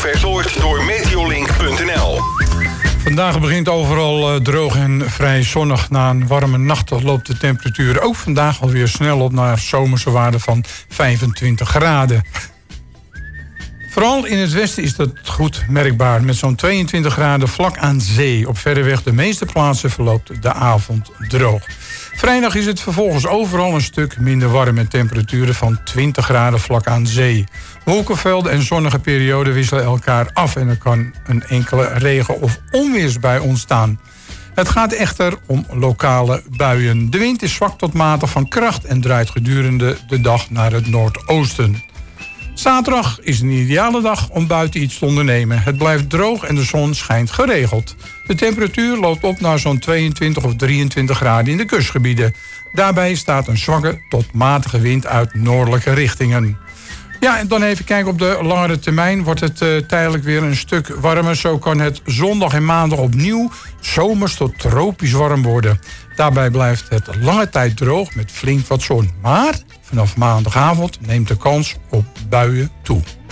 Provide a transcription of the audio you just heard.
verzorgd door Meteolink.nl. Vandaag begint overal droog en vrij zonnig. Na een warme nacht loopt de temperatuur ook vandaag alweer snel op naar zomerse waarden van 25 graden. Vooral in het westen is dat goed merkbaar, met zo'n 22 graden vlak aan zee. Op verreweg de meeste plaatsen verloopt de avond droog. Vrijdag is het vervolgens overal een stuk minder warm met temperaturen van 20 graden vlak aan zee. Wolkenvelden en zonnige perioden wisselen elkaar af en er kan een enkele regen- of onweersbui ontstaan. Het gaat echter om lokale buien. De wind is zwak tot matig van kracht en draait gedurende de dag naar het noordoosten. Zaterdag is een ideale dag om buiten iets te ondernemen. Het blijft droog en de zon schijnt geregeld. De temperatuur loopt op naar zo'n 22 of 23 graden in de kustgebieden. Daarbij staat een zwakke tot matige wind uit noordelijke richtingen. Ja, en dan even kijken op de langere termijn. Wordt het tijdelijk weer een stuk warmer. Zo kan het zondag en maandag opnieuw zomers tot tropisch warm worden. Daarbij blijft het lange tijd droog met flink wat zon. Maar vanaf maandagavond neemt de kans op buien toe.